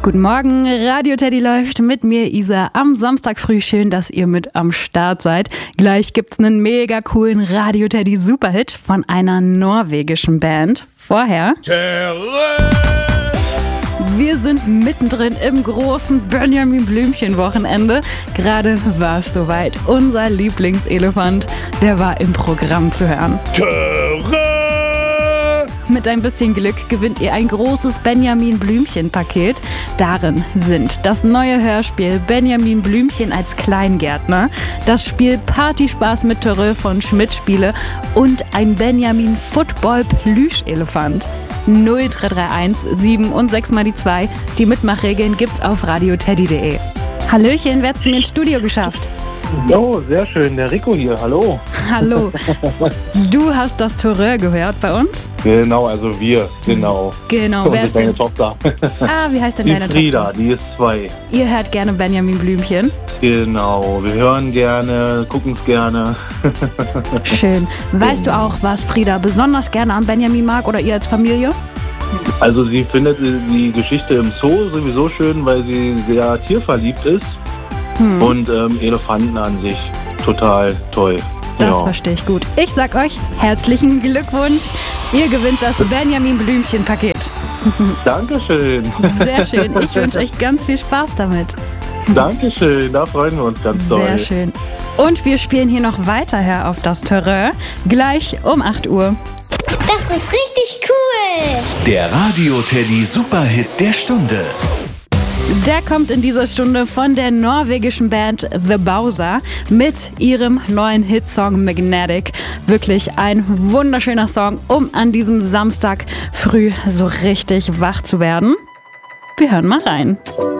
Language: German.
Guten Morgen, Radio Teddy läuft mit mir, Isa, am Samstag früh. Schön, dass ihr mit am Start seid. Gleich gibt's einen mega coolen Radio Teddy Superhit von einer norwegischen Band. Vorher... Wir sind mittendrin im großen Benjamin Blümchen-Wochenende. Gerade war es soweit. Unser Lieblingselefant, der war im Programm zu hören. Mit ein bisschen Glück gewinnt ihr ein großes Benjamin Blümchen-Paket. Darin sind das neue Hörspiel Benjamin Blümchen als Kleingärtner, das Spiel Partyspaß mit Törö von Schmidt-Spiele und ein Benjamin Football-Plüschelefant. 0331 7 und 6 mal die 2. Die Mitmachregeln gibt's auf radioteddy.de. Hallöchen, wer hat's mir ins Studio geschafft? Jo, sehr schön. Der Rico hier. Hallo. Hallo. Du hast das Törö gehört bei uns? Genau, also wir. Genau. Genau, wer ist deine denn? Tochter? Wie heißt denn Die deine Frieda, Tochter? die ist 2. Ihr hört gerne Benjamin Blümchen. Genau, wir hören gerne, gucken es gerne. Schön. Weißt du auch, was Frieda besonders gerne an Benjamin mag oder ihr als Familie? Also sie findet die Geschichte im Zoo sowieso schön, weil sie sehr tierverliebt ist. Und Elefanten an sich total toll. Das Ja. verstehe ich gut. Ich sag euch herzlichen Glückwunsch. Ihr gewinnt das Benjamin Blümchen-Paket. Dankeschön. Sehr schön. Ich wünsche euch ganz viel Spaß damit. Dankeschön, da freuen wir uns ganz doll. Sehr schön. Und wir spielen hier noch weiter her auf das Törö. Gleich um 8 Uhr. Das ist richtig cool. Der Radio Teddy Superhit der Stunde. Der kommt in dieser Stunde von der norwegischen Band The Bowser mit ihrem neuen Hitsong Magnetic. Wirklich ein wunderschöner Song, um an diesem Samstag früh so richtig wach zu werden. Wir hören mal rein.